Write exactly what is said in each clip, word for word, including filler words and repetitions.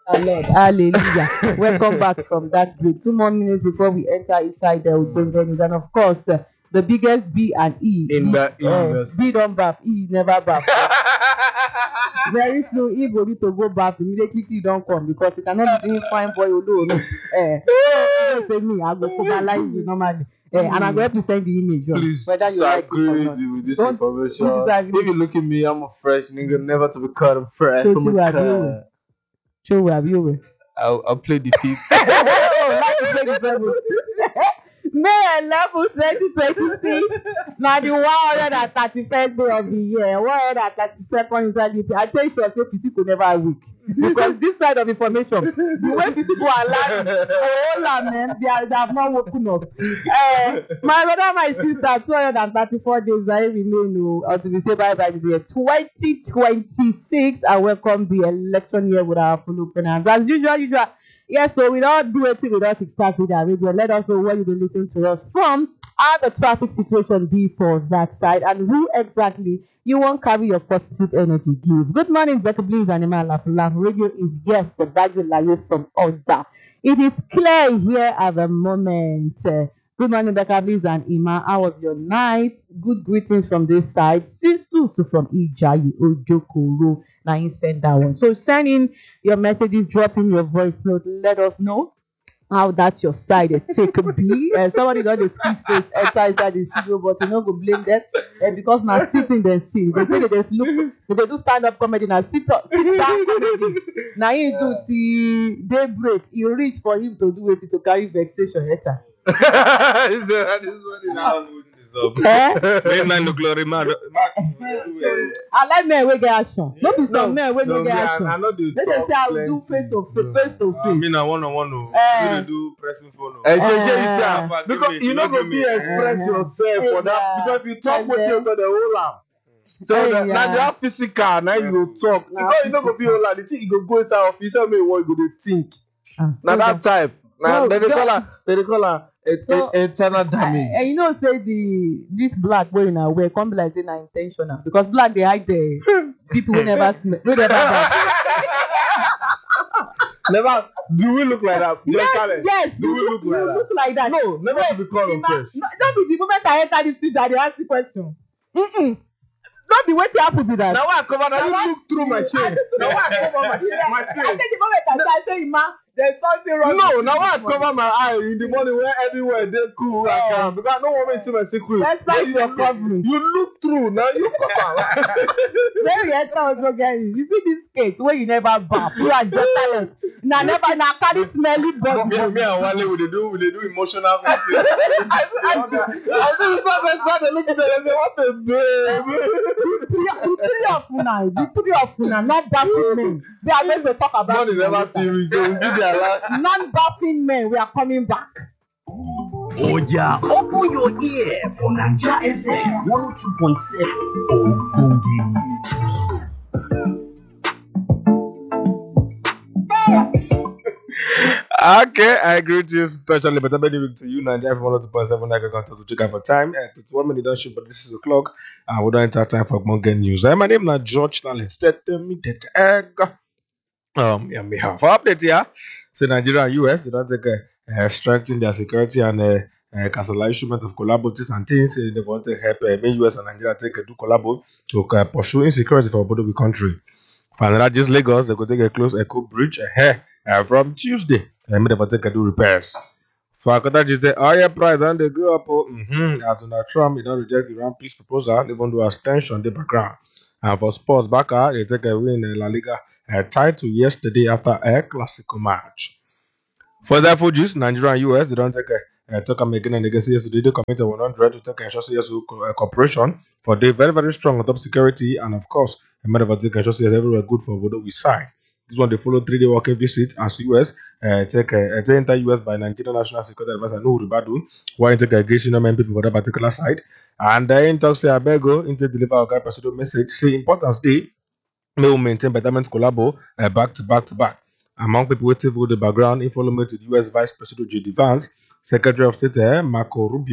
our Lord. Hallelujah. Welcome back from that break. Two more minutes before we enter inside the Udenge news. And of course, uh, the biggest B and E. In the uh, B don't bath, E never bath. Very soon, E will need to go bath immediately. He don't come because he cannot be doing fine boy alone. Uh, so, say me, I go cobalize you normally. Uh, and I'm going to send the image. Please whether you like it or disagree not. with this Don't- information. don't disagree. If you look at me, I'm a fresh nigga, never to be cut a fresh. So Oh to my have you God. will. Show where you will. I'll, I'll play the feet. Oh, like you play the seventh. May eleven twenty twenty-six. Now the one hundred thirty-first day of the year, one hundred thirty-second inside the I tell you, say physical never weak. Because this side of information, the way physical are lying, oh, man, they, are, they have not woken up. Uh, my brother, my sister, two hundred thirty-four days, I remain no, until we say bye bye this year. twenty twenty-six, I welcome the election year with our full open hands. As usual, usual. Yes, so we don't do anything without start with our radio. Let us know where you been listening to us from, how the traffic situation be for that side, and who exactly you want carry your positive energy give. Good morning, Becca Bliss and Emma Lafulaf. Radio is yes, Badger Live from Oda. It is clear here at the moment. Uh, good morning, Becca Bliss and Emma. How was your night? Good greetings from this side. Since to from Ijayi Ojokoro. Now you send that one. So send in your messages, drop in your voice note. Let us know how that's your side it take be. Uh, somebody got the squeeze face enter inside the studio, but you know go blame them uh, because now sitting they see. They say that they look, they do stand up comedy now sit up, sit down comedy. Now he do the daybreak. You reach for him to do it to carry vexation later. This is what it now. Eh? Nine glory man. I like men wey get action. No be No, some men wey no no, get me, I- action. I know the They dey talk say I will do plenty. face to face, No. face to I mean, face. I one on one. No, Eh. we dey do pressing phone. No. Eh, Eh. J J, you Ah, say, give because me, you know no go give be me. express Eh. yourself for that. Yeah. Because if you talk with Eh. you to the whole am. So Eh, that, yeah. now that physical, now you go talk. Nah, Because you know go be whole am. The thing you go go inside office, tell me what you go dey think. Ah, Now hold on. that type. Now No, they dey go- call her, they dey call her et- So- et- internal damage. And you know, say the this black boy now wear come be like say na intentional because black they hide the people who never smell, who never buy. Never. Do we look like that? Your Yes, talent. yes, Do you we look, look like you that? look like that. No, never to be called on Ima- first. no, don't be the moment I enter this studio, they ask you question. Mm-mm. Don't be waiting happen be that. Now I cover. Now Now you what- look through my I shade. just- Now I cover my my I face. said the moment I start saying, Ima, there's something wrong. No, with now you I this morning." cover my eye in the morning where everywhere they cool and Yeah. calm because no one will see my secret. Let's But fight you your look- covering. You look through now. You cover. When you enter also get it. You see this case where you never bath. You are just talent. Now never now carry smelly body. Me, me and Wale, we dey do, we dey do emotional faces. I see the time I they look at it and say, what a babe. The three of una, the three of una, not bathing men. We are going to talk about Money it never later. see me, so we see their life. Non-bathing men, we are coming back. Oh yeah, open your ear for Naija F M one oh two point seven. Ogbonge news. Okay, I agree to you, especially, but I'm ready to you, Nigeria, one oh two point seven. I can contact to check out for time. Uh, it's one minute, don't shoot, but this is o'clock. Uh, we don't enter time for Ogbonge news. Uh, my name is George Stanley. State me that egg. Um, yeah, me have update here. So Nigeria and U S, they don't take uh, uh, strengthen their security and uh, uh, cancel issuement of collaborators and things. Uh, they want to help uh, make U S and Nigeria take a do collabo to uh, pursue insecurity for both of the country. Finally, just Lagos, they could take a close echo bridge ahead uh, from Tuesday. And they take a do repairs. For Akota, just the oil price and they go up. Oh, mm-hmm. As Donald Trump, you know, reject Iran peace proposal, even though as tension in the background. And for sports, Barca, they take a win in La Liga uh, title yesterday after a Clasico match. For the Fujis, Nigeria and U S, they don't take a uh, talk again and against yesterday. They committed one hundred to take a short years uh, cooperation for the very, very strong on top security. And of course, a matter of take a short years everywhere good for both we side. This one, they follow three day working visit as U S uh, take a uh, enter U S by Nigerian National Security Advisor Nuhu Ribadu, why take a engagement of many people for that particular side. And then talk say Abego into deliver a guy personal message, say importance day may we maintain betterment collabo uh, back to back to back. Among people waiting for the background, in follow me to the U S Vice President J D Vance, Secretary of State uh, Marco Rubio,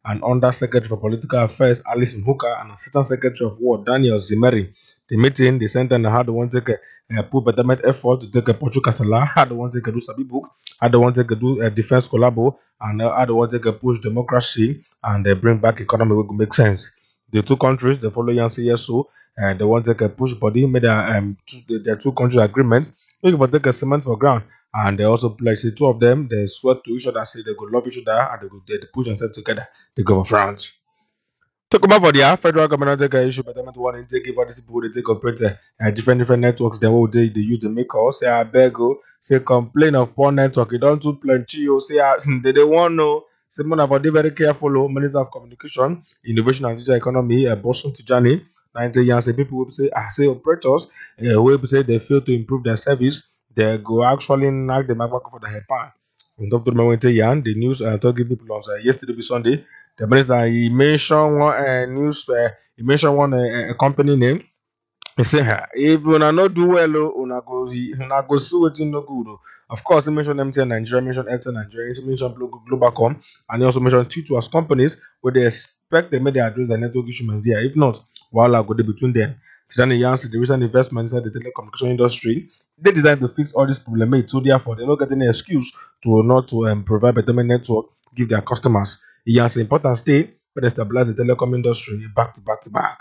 and Under Secretary for Political Affairs Alison Hooker and Assistant Secretary of War Daniel Zimeri. The meeting, the center and how they want to take a uh, put betterment effort to take a Portugal Kasala, how they want to take a do Sabi book, how they want to take a do a defense collabo, and uh, how they want to take a push democracy and uh, bring back economy will make sense. The two countries, the following C S O, and they want to take a push body, made their um two, their two countries agreements, looking for take a cement for ground. And they also pledge, say two of them, they swear to each other, say they go love each other, and they go they, they push themselves together. They go for France. Talk about for the federal government take a issue, but I want to take about these people they take operate uh, different different networks. Then what they they use to make calls. Say I beg go, say complain of poor network. You don't too plenty. You say ah, they they want know. Say man about very careful. Oh, Minister of Communication, Innovation and Digital Economy, uh, Boston Tijani. ninety years say people will say ah say operators uh, will say they fail to improve their service. They go actually knock the back for the head pan. On top of the moment, the news uh, told people on uh, yesterday be Sunday. The minister he mentioned one uh, news. Uh, he mentioned one uh, uh, company name. He say, "Ha, if una not do well, oh, una go una go see wetin no good." Oh. Of course, he mentioned M T N Nigeria, mentioned Airtel Nigeria, he mentioned Glo- Globacom, and he also mentioned T two as companies where they expect they may they address the network issues there. If not, while I go there between them. Tijani Yansi, the recent investment inside the telecommunication industry, they designed to fix all these problems. So therefore, they don't get any excuse to not to um, provide better network, give their customers. He has important state, but they stabilize the telecom industry back to back to back.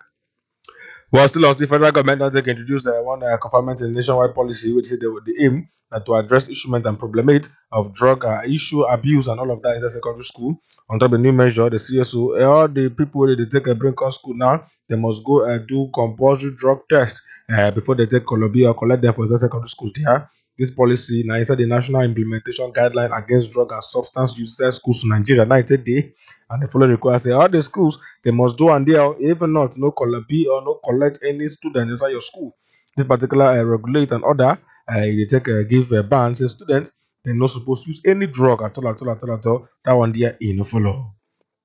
Well, still on the federal government now they can introduce uh, one uh, confinement in nationwide policy, which say they would the aim uh, to address issuement and problemate of drug uh, issue, abuse, and all of that in the secondary school. On top of the new measure, the C S O, uh, all the people that they take a bring on school now, they must go uh, do compulsory drug test uh, before they take Colombia or collect them for the secondary schools there. This policy now inside the national implementation guideline against drug and substance use schools in Nigeria. Now it's a day, and the following requires say all the schools they must do and there even not no collect or no collect any student inside your school. This particular uh, regulate and order uh, they take uh, give a ban say students they're not supposed to use any drug at all at all at all at all. That one there in no follow.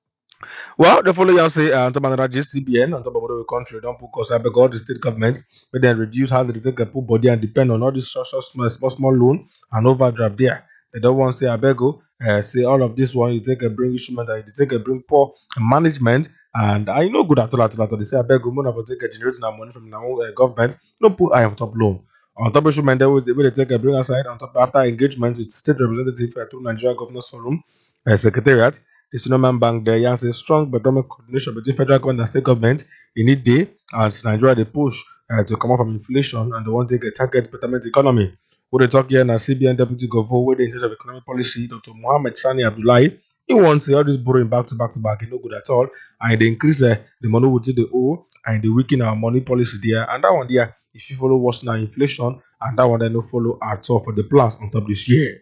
Well, the following say uh, on top of another J C B N on top of the country don't put cause I beg all the state governments, but then reduce how they take a poor body and depend on all this social small small small loan and overdraft there. They don't want to say I beg go uh, say all of this one you take a bring instrument and you take a bring poor management and I know good at all at all at all. They say I beg go money for take a generating our money from our uh, government. No put I on top loan. On top of instrument, they will they will take a bring aside on top after engagement with state representative uh, through Nigeria Governors Forum uh, Secretariat. The Sinoman Bank there has a strong but dominant coordination between federal government and state government in it day and Nigeria they push uh, to come out from inflation and they want to take a target betterment economy. What they talk here now C B N Deputy Governor where they in charge of economic policy, Doctor Mohammed Sani Abdullahi. He wants to say all this borrowing back to back to back is no good at all. And they increase uh, the money which they owe and they weaken our money policy there. And that one there, if you follow what's now inflation, and that one they no follow at all for the plans on top this year.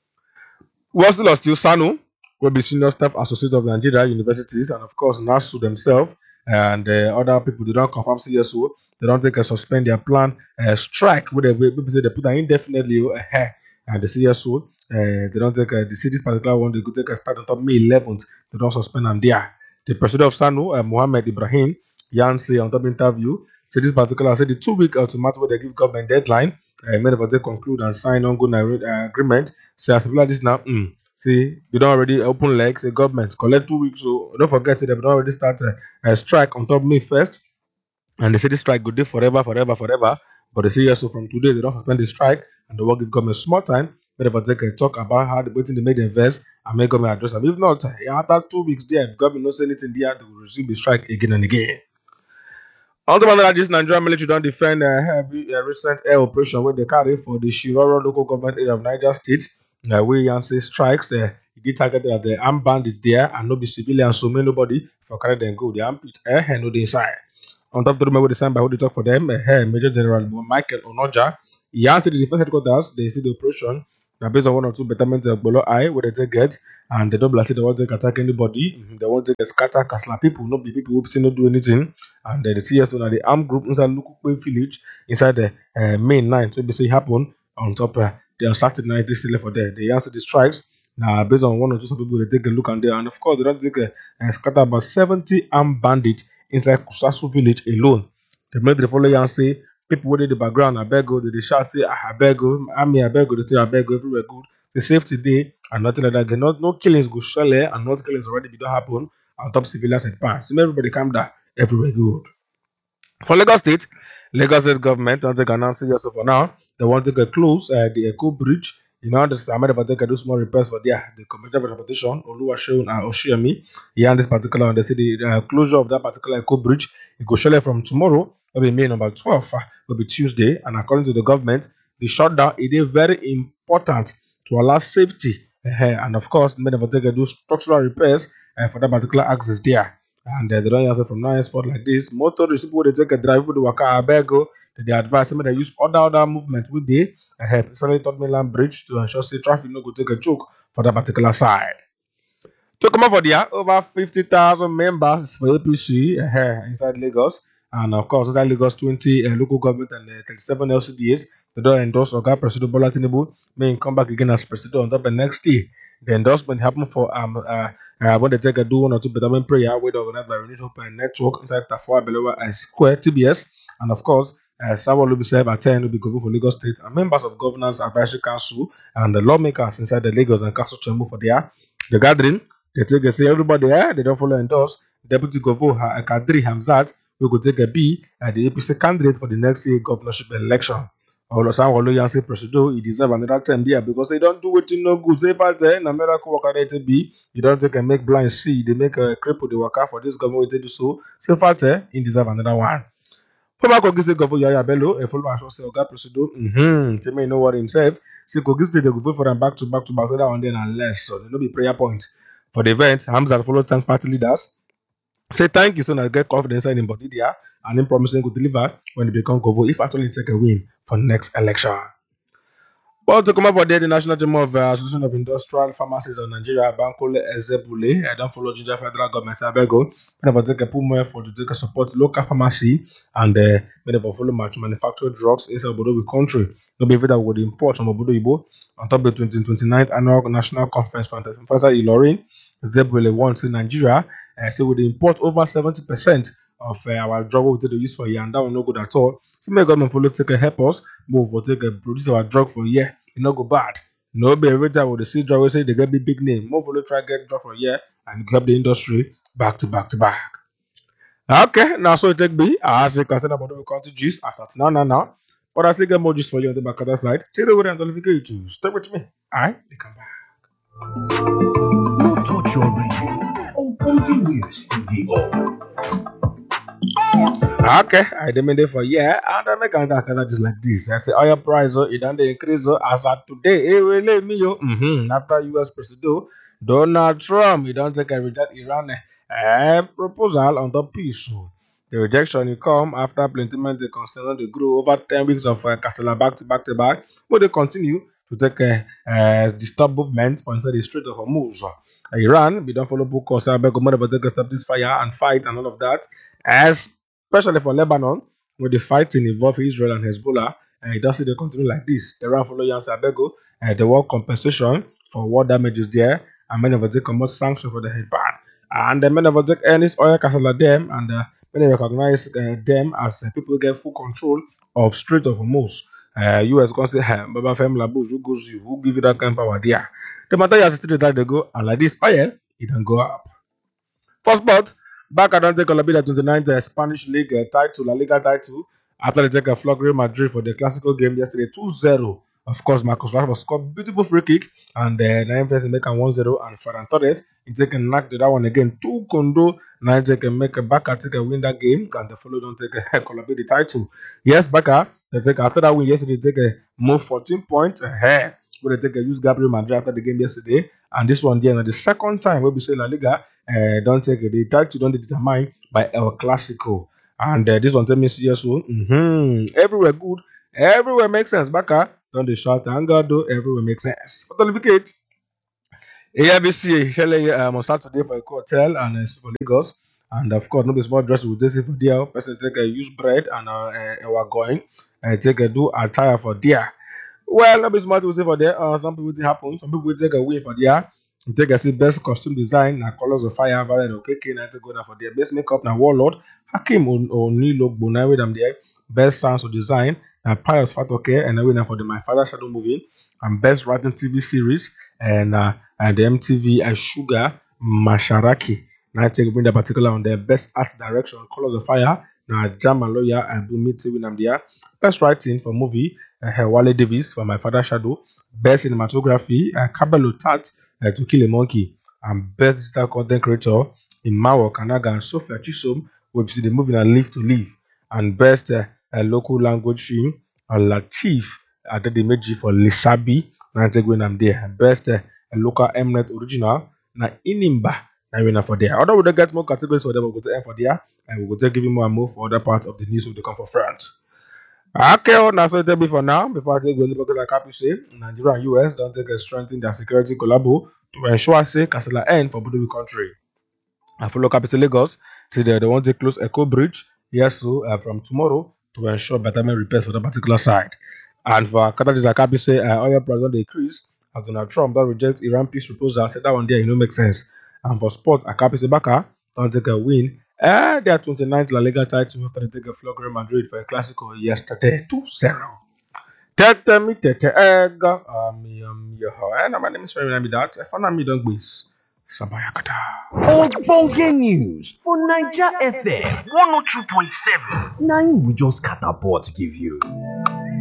What's still still Sanu? Will be senior staff associate of Nigeria universities and of course NASU themselves and uh, other people they don't confirm C S O they don't take a suspend their plan uh, strike where they people say they put an indefinitely uh, and the C S O uh, they don't take uh, the city's particular one they could take a start on top May eleventh they don't suspend them there. The president of SANU uh, Mohammed Ibrahim Yansi on top interview said this particular said the two week ultimatum where they give government deadline uh, many of them conclude and sign ongoing uh, agreement say as well as this now. Mm, See, they don't already open legs. The government collect two weeks. So don't forget, say they don't already start a, a strike on top May first, and they say the strike good day forever, forever, forever. But they say yes, so from today they don't suspend the strike, and they will give government small time. But if I take a talk about how the waiting they made the invest and make government address them. If not, after two weeks there, if government not say anything there, they will resume the strike again and again. On top of that, this Nigerian military don't defend a heavy uh, recent air operation where they carry for the Shiroro local government area of Niger State. Uh, where Yancy strikes, uh, he get targeted at the armed bandits there and no be civilians, so may nobody for carry them go. The armpit, eh, and no the inside. On top of the remember the sign by who they talk for them, uh, Major General Michael Onoja. He answered the defense headquarters, they see the operation. Now based on one or two betterments of below eye where they take get and they don't say they won't take attack anybody, mm-hmm. They won't take a scatter castle people, not be people who say not do anything. And uh, the C S O and the armed group inside Lukukwe village inside the uh, main line. So they say happen on top uh, they started ninety still for there. They answer the strikes. Now, based on one or two some people, they take a look and there. And of course, they don't take a, a scatter about seventy armed bandits inside Kusasu village alone. They made the following and say, people who did the background, I beg go, they shout, say, I beg go, Army, I beg go, they say, I beg go, everywhere good. The safety day and nothing like that. No, no killings go surely and not killings already be don't happen on top civilians and pass. So everybody calm down, everywhere good. For Lagos State, Lagos State government don't take announcing also for now. They want to get close uh, the Echo Bridge. You know, the Stammer if I take do small repairs for there. The Commissioner for Transportation, Oluwaseun and Oshiami, here in this particular one, they say the uh, closure of that particular Echo Bridge, it go surely from tomorrow, will be May number twelve, uh, will be Tuesday. And according to the government, the shutdown it is very important to allow safety. Uh, and of course, many of them do structural repairs uh, for that particular access there. And uh, they don't answer from now spot like this. Motorists, people they take a drive, people they work out bego. They advise them they use other other movement with the uh, help, especially Third Mainland Bridge to ensure say traffic no go take a joke for that particular side. To come up for there, over fifty thousand members for A P C uh, inside Lagos, and of course inside Lagos twenty uh, local government and uh, thirty-seven L C D As. They don't endorse Oga President Bola Tinubu may come back again as president on top the next year. The endorsement happened for um uh, uh when they take a do one or two betterment prayer with organized by Renewed Hope and Network inside Tafoa Belewa and Square T B S, and of course uh, Samuel will be served at ten will be governor for Lagos State and members of Governors Advisory Council and the lawmakers inside the Lagos and Council Chamber for their the gathering. They take a say everybody there they don't follow endorse Deputy Governor Kadri Hamzat who could take a B at the A P C candidate for the next year governorship election. Olosan say Presido, he deserve another ten there because they don't do it in no good. Say part ten, a miracle worker to be. You don't take and make blind see. They make a cripple the worker for this government to do so. Say part ten, he deserve another one. Former Kogi State Governor Yaya Bello, a follower show say Oga Presido, hmm, tell me know what himself. Say Kogi State they go vote for them back to back to back so that one then and less. So there no be prayer point for the event. Hamza follow thank party leaders. Say thank you so that get confidence in body there and him promising to deliver when they become governor if actually take a win for next election. But to come up for there, the National Team of uh, Association of Industrial Pharmacies of Nigeria, Bankole Ezebule, I don't follow Ginger Federal Government, so I beg go. Many of take a pull more for to take a support local pharmacy and uh, many of follow much manufactured drugs inside Obodo country. No be that would import from Obodo Ibo on top of the twenty twenty-nine annual national conference for Professor Ilorin. Ezebule wants in Nigeria, uh, so we import over seventy percent of uh, our drug we take use for here, and that will not good at all. So my government follow take a help us move for take a produce our drug for here. It not go bad. No be every time with the see drug we say they get big big name. Move follow try get drug for here and help the industry back to back to back. Okay, now so it take be I say consider about the country juice as at now now now. But I still get more juice for you on the back of that side. Take the way and don't forget to stay with me. Alright, they come back. No touch your radio. Open news in the all. Okay, I demand it for yeah, and I make another just like this. I say oil price, oh, it don't increase oh, as at today. It will let me yo. Mm-hmm. After U S President Donald Trump, he don't take a reject Iran uh, proposal on the peace. So the rejection will come after plenty men they concern the grow over ten weeks of uh, Castella back to back to back, but they continue to take a uh, uh, disturb movements inside the Strait of Hormuz. Uh, Iran, we don't follow book or say beg about take stop this fire and fight and all of that. As especially for Lebanon, where the fighting involve Israel and Hezbollah, and it doesn't they continue like this. The Iran follow Yan Sabego, and the war compensation for war damages there, and many of them come out sanction for the head ban. And the many of them earnest oil castle them, and uh, many recognize uh, them as uh, people get full control of Strait of Hormuz. Uh, U S going to say, hey, Baba Fem Labuj, who goes you, who give you that kind of power there? The matter is still that they go, and like this oil, it can go up. First spot. Back at the Colombia twenty-ninth uh, Spanish League uh, title, La Liga title, after they take a flog Real Madrid for the classical game yesterday, two zero. Of course, Marcus Rashford scored beautiful free kick, and uh, nine players make a one zero, and Ferran Torres, he take a knock that one again, two condo, nine take a make a back take a win that game, and the follow don't take a Colombia the title. Yes, Baka, they take after that win yesterday, take a move fourteen points ahead. Where they take a use Gabriel Madrid after the game yesterday, and this one there, the second time where we say La Liga uh, don't take it. The title don't determine by El Clasico, and uh, this one tell me yes, so mm-hmm. everywhere good, everywhere makes sense. Baka don't the short and God do everywhere makes sense. For qualificate, A B C Shelley um, on Saturday for a hotel and uh, for Lagos, and of course no be small dress with this for there. Person take a use bread and uh, uh, we're going and uh, take a do attire for there. Well, not be smart to say for there. Uh, some people it happen. Some people will take away for there. You take a see best costume design, na colors of fire, violet, okay, okay, na go down for there. Best makeup, na Warlord, Hakim Onilo Bona with them there. Best sounds of design, na Pius Fatoke, and I win for the My Father Shadow movie, and best writing T V series, and uh, and the M T V uh, Sugar Masharaki. Now I take bring that particular on the best art direction, Colors of Fire. Now Jam Lawyer and Bumi Winam there. Best writing for movie, uh, Wale Davis for My Father Shadow. Best cinematography, uh, Kabelo Tat uh, To Kill a Monkey. And best digital content creator in Mawo Kanaga and Sophia Chisom, who see the movie and Live to Live. And best uh, uh, local language film, uh, Latif Adedemeji for Lisabi. Now I take Winam there. Best uh, local Mnet original, na Inimba. Now winner for there. Although we don't get more categories for them, we'll go to end for there, and we'll go to give you more and more for other parts of the news when they come for France. Okay, well, that's what I tell you for now. Before I take you, because like Happy say, Nigeria and U S don't take a strengthen their security collabo to ensure say Kasala end for Budubi country. I follow Capital Lagos till they, they want to close Echo Bridge. Yes, so uh, from tomorrow to ensure betterment repairs for the particular side. And for Qatar, Zakabi say uh, oil price don't decrease as Donald Trump don't reject Iran peace proposal. Said that one there, you know, makes sense. And for sport, Akapi Sebaka don't take a win. Uh, their twenty-ninth La Liga title after they take a flog Real Madrid for a Clasico yesterday, two zero. Tete mi tete ega. Um, um, yo, and my name is Ferry Namidat. If I me don't quiz. Sabayakata. Ogbonge news for Naija F M one oh two point seven. Na im we just catapult give you.